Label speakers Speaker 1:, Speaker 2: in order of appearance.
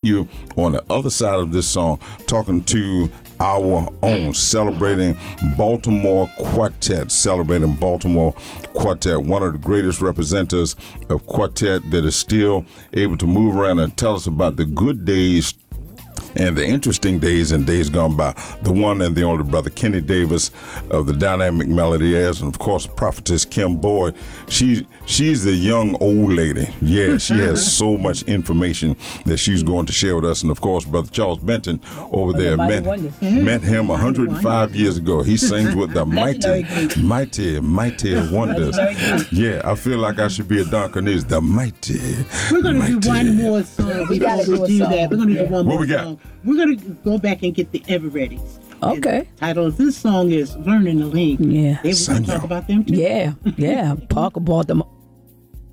Speaker 1: you on the other side of this song talking to our own, celebrating Baltimore Quartet, one of the greatest representatives of quartet that is still able to move around and tell us about the good days and the interesting days and days gone by. The one and the only brother Kenny Davis of the Dynamic Melody Airs, and of course Prophetess Kim Boyd. She's the young old lady. Yeah, she has so much information that she's going to share with us. And of course, Brother Charles Benton over there met him 105 years ago. He sings with the mighty wonders. Yeah, I feel like I should be a Don Cornelius, the mighty.
Speaker 2: We're going to do one more song before we do that. We're going to do one more song. We're going to go back and get the Evereadys.
Speaker 3: Okay.
Speaker 2: The title of this song is Learning to Lean.
Speaker 3: Yeah.
Speaker 2: They were going to talk about them too.
Speaker 3: Yeah. Parker bought them